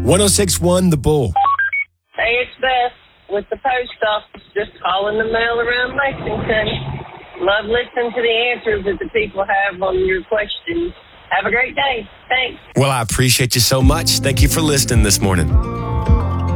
1061 The Bull. Hey, it's Beth with the post office, just calling the mail around Lexington. Love listening to the answers that the people have on your questions. Have a great day. Thanks. Well, I appreciate you so much. Thank you for listening this morning.